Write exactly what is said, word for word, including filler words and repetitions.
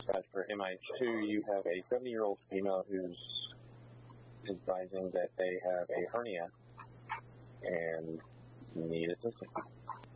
But for M I two, you have a seventy-year-old female who's advising that they have a hernia and need assistance.